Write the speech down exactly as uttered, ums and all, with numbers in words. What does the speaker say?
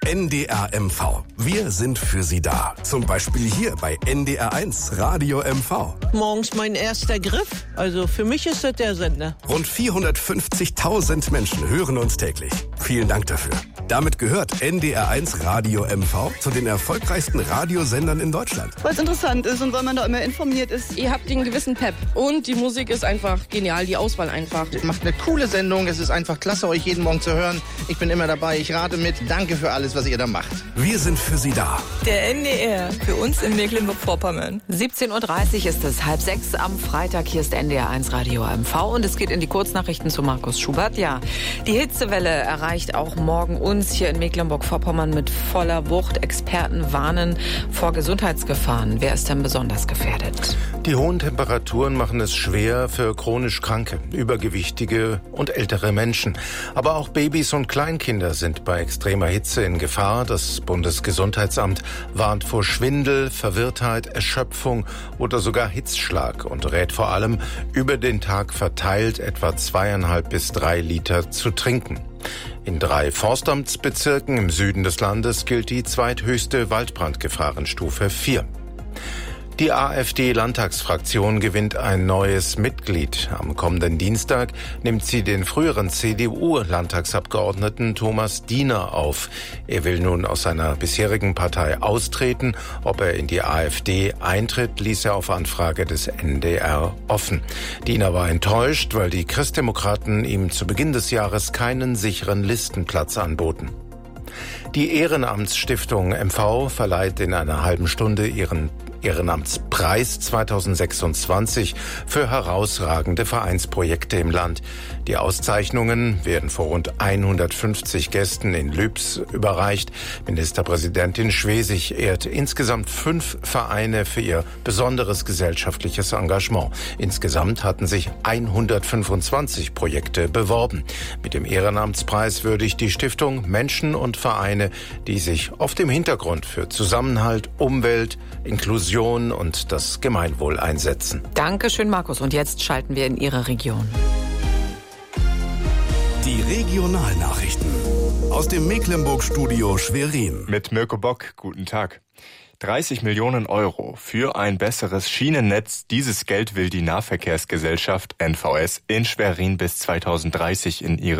N D R M V. Wir sind für Sie da. Zum Beispiel hier bei N D R eins Radio M V. Morgens mein erster Griff. Also für mich ist das der Sender. Rund vierhundertfünfzigtausend Menschen hören uns täglich. Vielen Dank dafür. Damit gehört N D R eins Radio M V zu den erfolgreichsten Radiosendern in Deutschland. Weil es interessant ist und weil man da immer informiert ist. Ihr habt den gewissen Pep und die Musik ist einfach genial, die Auswahl einfach. Macht eine coole Sendung, es ist einfach klasse, euch jeden Morgen zu hören. Ich bin immer dabei, ich rate mit. Danke für alles, was ihr da macht. Wir sind für Sie da. Der N D R, für uns in Mecklenburg-Vorpommern. siebzehn Uhr dreißig ist es, halb sechs am Freitag. Hier ist N D R eins Radio M V und es geht in die Kurznachrichten zu Markus Schubert. Ja, die Hitzewelle erreicht auch morgen uns hier in Mecklenburg-Vorpommern mit voller Wucht. Experten warnen vor Gesundheitsgefahren. Wer ist denn besonders gefährdet? Die hohen Temperaturen machen es schwer für chronisch Kranke, übergewichtige und ältere Menschen. Aber auch Babys und Kleinkinder sind bei extremer Hitze in Gefahr. Das Bundesgesundheitsamt warnt vor Schwindel, Verwirrtheit, Erschöpfung oder sogar Hitzschlag und rät vor allem, über den Tag verteilt etwa zweieinhalb bis drei Liter zu trinken. In drei Forstamtsbezirken im Süden des Landes gilt die zweithöchste Waldbrandgefahrenstufe vier. Die AfD-Landtagsfraktion gewinnt ein neues Mitglied. Am kommenden Dienstag nimmt sie den früheren C D U-Landtagsabgeordneten Thomas Diener auf. Er will nun aus seiner bisherigen Partei austreten. Ob er in die AfD eintritt, ließ er auf Anfrage des N D R offen. Diener war enttäuscht, weil die Christdemokraten ihm zu Beginn des Jahres keinen sicheren Listenplatz anboten. Die Ehrenamtsstiftung M V verleiht in einer halben Stunde ihren Ehrenamtspreis zweitausendsechsundzwanzig für herausragende Vereinsprojekte im Land. Die Auszeichnungen werden vor rund hundertfünfzig Gästen in Lübs überreicht. Ministerpräsidentin Schwesig ehrt insgesamt fünf Vereine für ihr besonderes gesellschaftliches Engagement. Insgesamt hatten sich hundertfünfundzwanzig Projekte beworben. Mit dem Ehrenamtspreis würdigt die Stiftung Menschen und Vereine, die sich auf dem Hintergrund für Zusammenhalt, Umwelt, Inklusion und das Gemeinwohl einsetzen. Dankeschön, Markus. Und jetzt schalten wir in Ihre Region. Die Regionalnachrichten aus dem Mecklenburg-Studio Schwerin. Mit Mirko Bock, guten Tag. dreißig Millionen Euro für ein besseres Schienennetz. Dieses Geld will die Nahverkehrsgesellschaft N V S in Schwerin bis zweitausenddreißig in ihre